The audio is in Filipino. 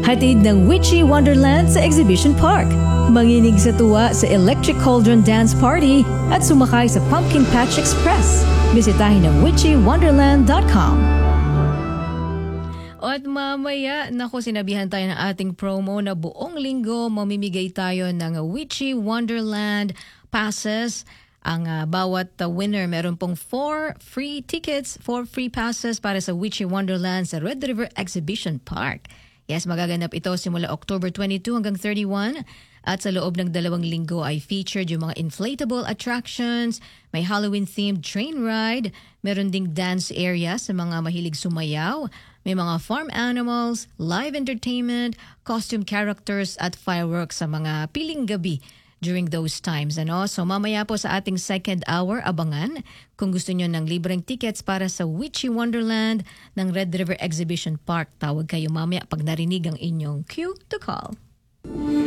Hatid ng Witchy Wonderland sa Exhibition Park. Manginig sa tuwa sa Electric Cauldron Dance Party at sumakay sa Pumpkin Patch Express. Bisitahin ang witchywonderland.com. At mamaya, sinabihan tayo ng ating promo na buong linggo mamimigay tayo ng Witchy Wonderland passes. Ang bawat winner meron pong 4 free tickets, 4 free passes para sa Witchy Wonderland sa Red River Exhibition Park. Yes, magaganap ito simula October 22 hanggang 31 at sa loob ng 2 linggo ay featured yung mga inflatable attractions, may Halloween-themed train ride, meron ding dance area sa mga mahilig sumayaw, may mga farm animals, live entertainment, costume characters at fireworks sa mga piling gabi during those times. So mamaya po sa ating second hour, abangan kung gusto nyo ng libreng tickets para sa Witchy Wonderland ng Red River Exhibition Park. Tawag kayo mamaya pag narinig ang inyong cue to call.